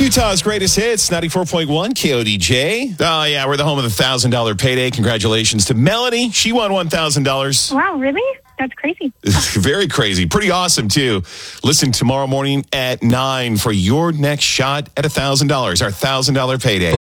Utah's greatest hits, 94.1 KODJ. Oh, yeah, we're the home of the $1,000 payday. Congratulations to Melanie. She won $1,000. Wow, really? That's crazy. Very crazy. Pretty awesome, too. Listen tomorrow morning at 9 for your next shot at $1,000, our $1,000 payday.